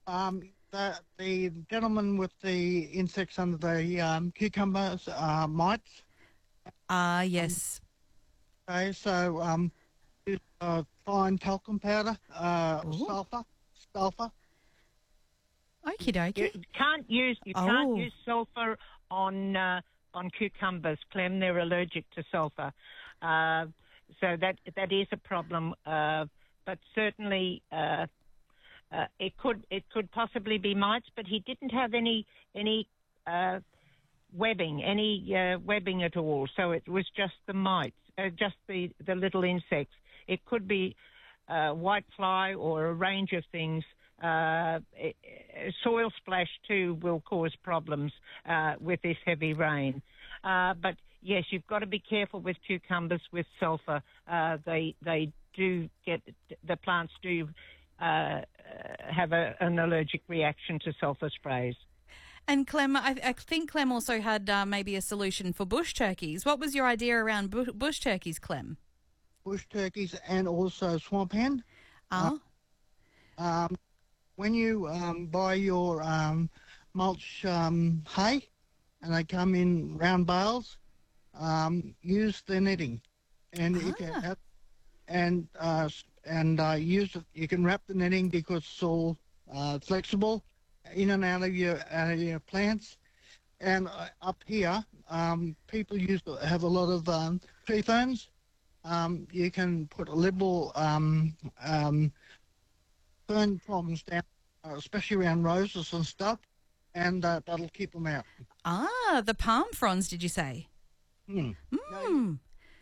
The gentleman with the insects under the cucumbers are mites. Ah, Um, yes. okay, so use fine talcum powder, Ooh, sulfur. okie You dokie. can't Oh, use sulfur on cucumbers, Clem. They're allergic to sulfur, uh, so that is a problem. But certainly, it could possibly be mites. But he didn't have any uh, webbing at all. So it was just the mites, just the little insects. It could be white fly or a range of things. Soil splash too will cause problems with this heavy rain. But yes, you've got to be careful with cucumbers with sulfur. They do get the plants do have an allergic reaction to sulfur sprays. and Clem, I think Clem also had maybe a solution for bush turkeys. What was your idea around bush turkeys, Clem? Bush turkeys and also swamp hen. Uh, Ah, um, when you buy your mulch hay and they come in round bales, use the netting, and if you ah. have, use it, you can wrap the netting because it's all flexible in and out of your plants. And up here, people have a lot of tree ferns. You can put a liberal fern problems down, especially around roses and stuff, and that'll keep them out. Ah, the palm fronds, did you say? Hmm. No, Hmm.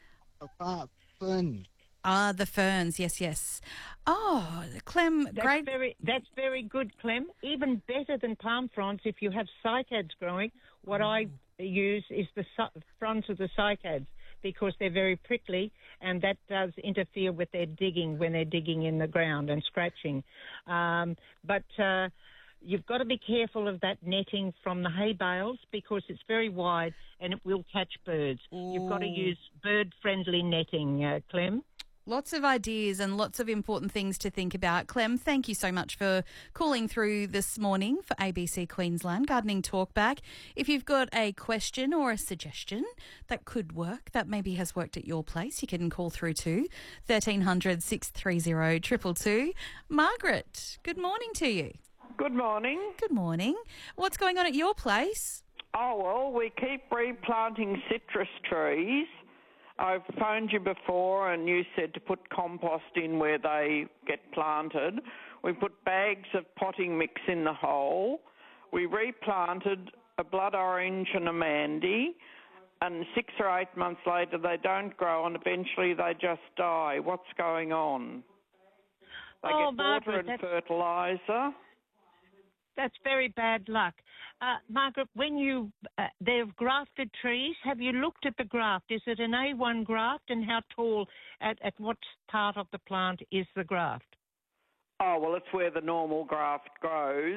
ferns. Ah, the ferns. Yes, yes. Oh, Clem, great. That's very good, Clem. Even better than palm fronds if you have cycads growing. What I use is the fronds of the cycads because they're very prickly and that does interfere with their digging when they're digging in the ground and scratching. But you've got to be careful of that netting from the hay bales because it's very wide and it will catch birds. You've got to Ooh. use bird-friendly netting, Clem. Lots of ideas and lots of important things to think about. Clem, thank you so much for calling through this morning for ABC Queensland Gardening Talkback. If you've got a question or a suggestion that could work, that maybe has worked at your place, you can call through to 1300 630 222. Margaret, good morning to you. Good morning. Good morning. What's going on at your place? Oh, well, we keep replanting citrus trees. I've phoned you before and you said to put compost in where they get planted. We put bags of potting mix in the hole. We replanted a blood orange and a mandy, and 6 or 8 months later they don't grow and eventually they just die. What's going on? They Oh, get water Margaret, and fertiliser. that's very bad luck. Margaret, when they've grafted trees, have you looked at the graft? Is it an A1 graft and how tall, at what part of the plant is the graft? Oh, well, it's where the normal graft grows.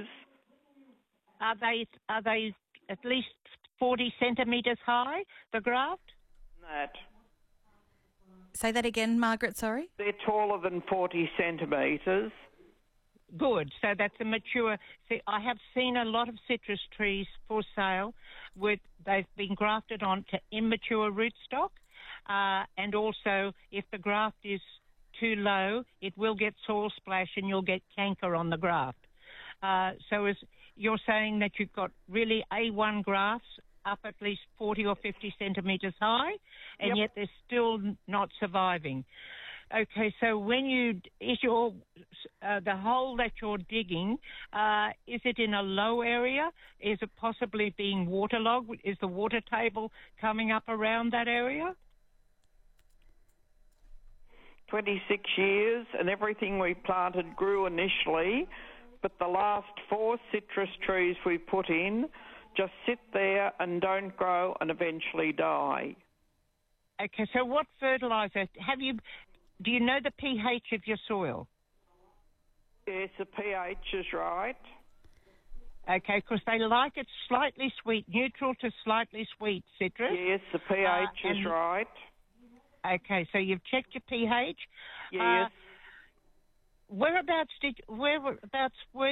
Are they at least 40 centimetres high, the graft? That. Say that again, Margaret, sorry. They're taller than 40 centimetres. Good. So that's a mature. See, I have seen a lot of citrus trees for sale they've been grafted onto immature rootstock, and also if the graft is too low, it will get soil splash and you'll get canker on the graft. So as you're saying that you've got really A1 grafts up at least 40 or 50 centimetres high, and yet they're still not surviving. Okay, so the hole that you're digging, is it in a low area? Is it possibly being waterlogged? Is the water table coming up around that area? 26 years, and everything we planted grew initially, but the last 4 citrus trees we put in just sit there and don't grow and eventually die. Okay, so what fertiliser do you know the pH of your soil? Yes, the pH is right. Okay, because they like it slightly sweet, neutral to slightly sweet citrus. Yes, the pH is right. Okay, so you've checked your pH. Yes. Whereabouts were